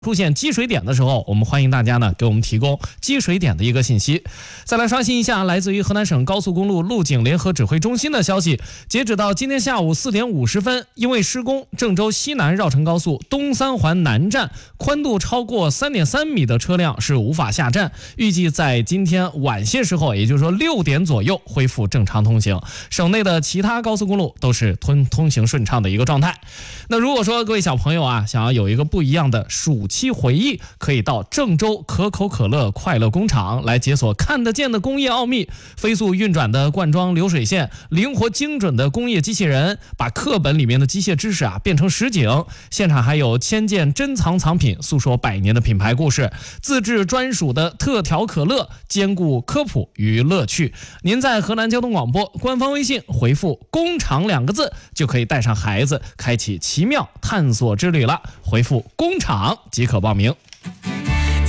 出现积水点的时候，我们欢迎大家呢给我们提供积水点的一个信息。再来刷新一下来自于河南省高速公路路警联合指挥中心的消息，截止到今天下午4点50分，因为施工，郑州西南绕城高速东三环南站宽度超过3.3米的车辆是无法下站，预计在今天晚些时候，也就是说6点左右恢复正常通行。省内的其他高速公路都是通行顺畅的一个状态。那如果说各位小朋友啊，想要有一个不一样的暑期回忆，可以到郑州可口可乐快乐工厂来解锁看得见的工业奥秘，飞速运转的灌装流水线，灵活精准的工业机器人，把课本里面的机械知识变成实景。现场还有千件珍藏藏品，诉说100年的品牌故事，自制专属的特调可乐，兼顾科普与乐趣。您在河南交通广播官方微信回复工厂2个字，就可以带上孩子开启奇妙探索之旅了。回复工厂即可报名。